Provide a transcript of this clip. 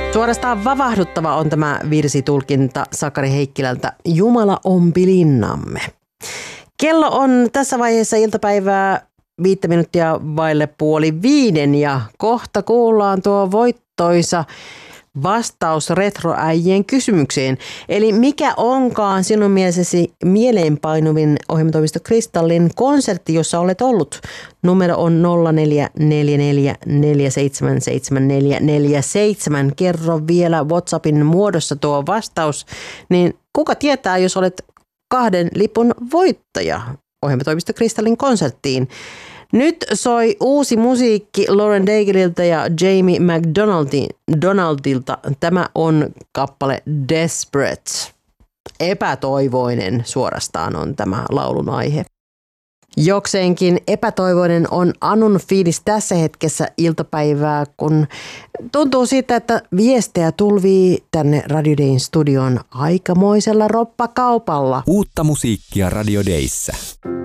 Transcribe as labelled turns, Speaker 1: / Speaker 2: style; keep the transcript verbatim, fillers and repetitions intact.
Speaker 1: Suorastaan vavahduttava on tämä virsitulkinta Sakari Heikkilältä Jumala ompi linnamme. Kello on tässä vaiheessa iltapäivää viittä minuuttia vaille puoli viiden ja kohta kuullaan tuo voittoisa vastaus retroäijien kysymykseen. Eli mikä onkaan sinun mielessäsi mieleenpainuvin ohjelmatoimisto Kristallin konsertti, jossa olet ollut? Numero on nolla neljä neljä neljä neljä seitsemän seitsemän neljä neljä seitsemän. Kerro vielä WhatsAppin muodossa tuo vastaus. Niin kuka tietää, jos olet kahden lipun voittaja ohjelmatoimisto Kristallin konserttiin? Nyt soi uusi musiikki Lauren Daigleilta ja Jamie McDonaldilta. Tämä on kappale Desperate. Epätoivoinen suorastaan on tämä laulun aihe. Jokseenkin epätoivoinen on Anun fiilis tässä hetkessä iltapäivää, kun tuntuu siitä, että viestejä tulvii tänne Radio Dayn studioon aikamoisella roppakaupalla.
Speaker 2: Uutta musiikkia Radio Dayssä.